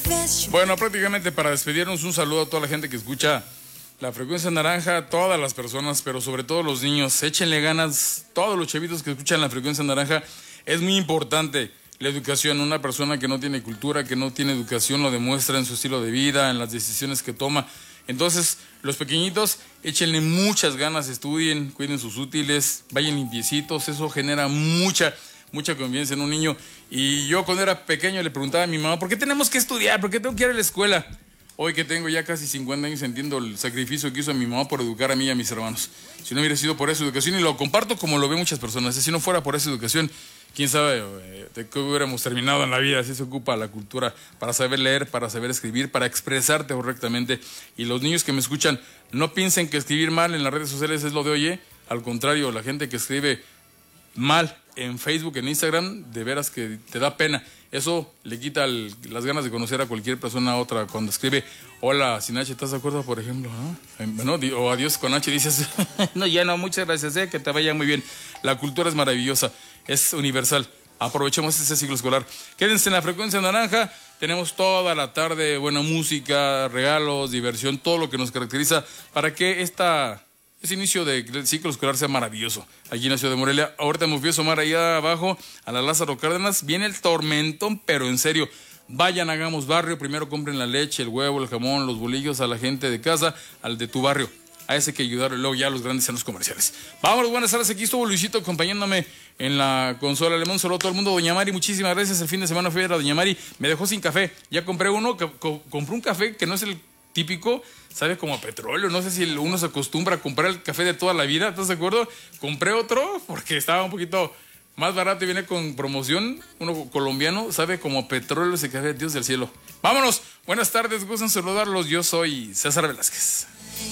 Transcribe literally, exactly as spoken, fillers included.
Bueno, prácticamente para despedirnos, un saludo a toda la gente que escucha la frecuencia naranja, a todas las personas, pero sobre todo los niños. Échenle ganas, todos los chavitos que escuchan la frecuencia naranja. Es muy importante la educación. Una persona que no tiene cultura, que no tiene educación, lo demuestra en su estilo de vida, en las decisiones que toma. Entonces, los pequeñitos, échenle muchas ganas, estudien, cuiden sus útiles, vayan limpiecitos. Eso genera mucha, mucha confianza en un niño. Y yo cuando era pequeño le preguntaba a mi mamá, ¿por qué tenemos que estudiar? ¿Por qué tengo que ir a la escuela? Hoy que tengo ya casi cincuenta años entiendo el sacrificio que hizo mi mamá por educar a mí y a mis hermanos. Si no hubiera sido por esa educación, y lo comparto como lo ven muchas personas, si no fuera por esa educación, quién sabe eh, de qué hubiéramos terminado en la vida. Así se ocupa la cultura, para saber leer, para saber escribir, para expresarte correctamente. Y los niños que me escuchan, no piensen que escribir mal en las redes sociales es lo de hoy, ¿eh? Al contrario, la gente que escribe mal en Facebook, en Instagram, de veras que te da pena. Eso le quita el, las ganas de conocer a cualquier persona a otra. Cuando escribe hola sin H, ¿estás de acuerdo, por ejemplo? ¿No? Bueno, o adiós con H, dices no, ya no, muchas gracias, eh, que te vaya muy bien. La cultura es maravillosa, es universal. Aprovechemos este ciclo escolar. Quédense en la frecuencia naranja. Tenemos toda la tarde buena música, regalos, diversión, todo lo que nos caracteriza para que esta... ese inicio del ciclo escolar sea maravilloso. Aquí en la ciudad de Morelia, ahorita me fui a asomar allá abajo, a la Lázaro Cárdenas, viene el tormentón, pero en serio, vayan, hagamos barrio, primero compren la leche, el huevo, el jamón, los bolillos a la gente de casa, al de tu barrio, a ese que ayudar, luego ya a los grandes centros comerciales. Vámonos, buenas tardes, aquí estuvo Luisito acompañándome en la consola. Le mando saludo a todo el mundo. Doña Mari, muchísimas gracias. El fin de semana fui a Doña Mari, me dejó sin café, ya compré uno, co compré un café que no es el típico, sabe como a petróleo. No sé si uno se acostumbra a comprar el café de toda la vida, ¿estás de acuerdo? Compré otro porque estaba un poquito más barato y viene con promoción. Uno colombiano, sabe como a petróleo ese café, Dios del cielo. Vámonos, buenas tardes, gustan saludarlos. Yo soy César Velázquez.